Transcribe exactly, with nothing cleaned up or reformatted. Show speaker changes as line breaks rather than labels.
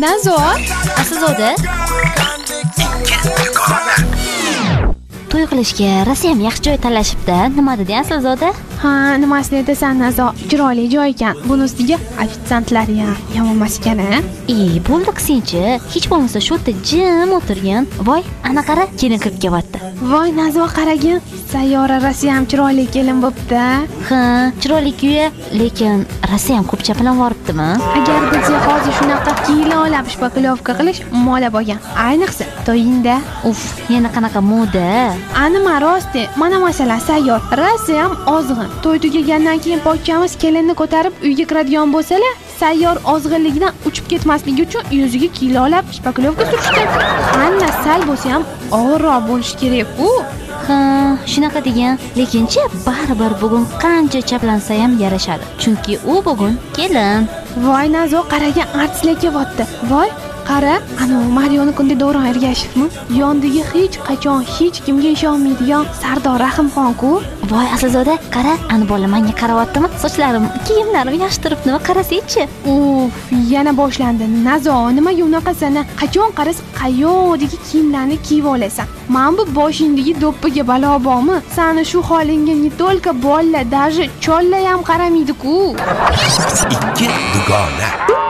Nazo,
Aslzoda. To'y qilishga rosa ham yaxshi joy tanlashibdi. Nima dedi Aslzoda?
ha, nimasini aytasan Nazo? Chiroyli joy ekan. Buni ustiga ofitsiantlar ham yomon emas ekan-a?
Ey, bo'ldi qisingchi. Hech bo'lmasa shu yerda jim o'tirgin. Voy, ana qara, kelin kirib kelyapti.
Voy Nazo, qaragin. Sayyora rosa ham chiroyli kelin bo'pti.
Ha, chiroyli-ku, lekin rosa ham ko'p chaplan voribdimi?
Agar bilsa hozir shunaqa kilolab shpakilovka qilish mola bo'lgan. Ayniqsa to'yingda.
Uf, yana qanaqa moda.
Anima rosti, mana masalan sayyor. Rosa ham ozg'in. To'y tugagandan keyin pochchamiz kelinni ko'tarib uyga kiradigan bo'lsalar, sayyor ozg'inligidan uchib ketmasligi uchun yuziga kilolab shpakilovka surishdi. Anna sal bo'lsa ham og'irroq bo'lish kerak-ku.
Ha, shunaqa degan. Lekinchi baribir bugun qancha chaplansa ham yarashadi. Chunki u bugun kelin.
Voy Nazo, qaragan artistlar kelyapti. Voy, qara, ana Marioni kunda Davron Ergashevmi? Yondagi hech qachon hech kimga ishonmaydigan Sardor Rahimxon-ku.
Voy Aslzoda, qara, ana bola menga qaryaptimi? Sochlarim, kiyimlarim yaxshi turibdimi? Qarasangchi.
Uf, yana boshlandi. Nazo, nimaga unaqa sana? Qachon qaras qayoqdagi kiyimlarni kiyib olasan? Men bu boshingdagi do'ppiga balo bormi? Sani shu holingga ne только bolalar, даже chollar ham qaramaydi-ku.
Ikki dugona.